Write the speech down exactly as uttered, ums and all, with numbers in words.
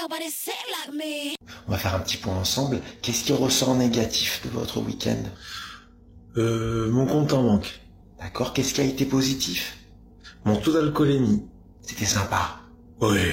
nobody say like me. On va faire un petit point ensemble. Qu'est-ce qui ressort négatif de votre week-end? Euh, mon compte en banque. D'accord, qu'est-ce qui a été positif? Mon taux d'alcoolémie. C'était sympa. Oui.